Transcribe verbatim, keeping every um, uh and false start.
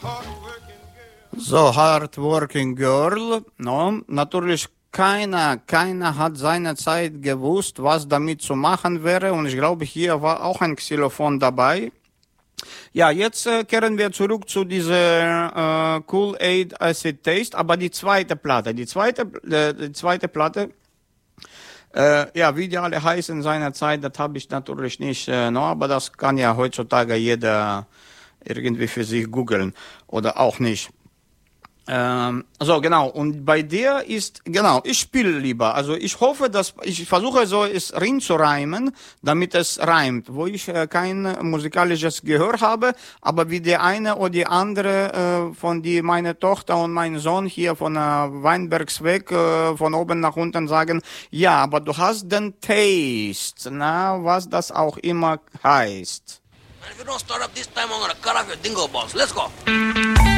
So, Hard Working Girl, no, natürlich keiner, keiner hat seinerzeit gewusst, was damit zu machen wäre und ich glaube, hier war auch ein Xylophon dabei. Ja, jetzt äh, kehren wir zurück zu dieser äh, Kool-Aid Acid Taste, aber die zweite Platte, die zweite, äh, die zweite Platte, äh, ja, wie die alle heißen seinerzeit, das habe ich natürlich nicht, äh, no, aber das kann ja heutzutage jeder irgendwie für sich googeln oder auch nicht. Ähm, so, genau. Und bei dir ist, genau, ich spiele lieber. Also ich hoffe, dass, ich versuche so es reinzureimen, damit es reimt, wo ich äh, kein musikalisches Gehör habe, aber wie der eine oder die andere äh, von die, meine Tochter und mein Sohn hier von äh, Weinbergsweg äh, von oben nach unten sagen, ja, aber du hast den Taste, na, was das auch immer heißt. And if you don't start up this time, I'm gonna cut off your dingo balls. Let's go.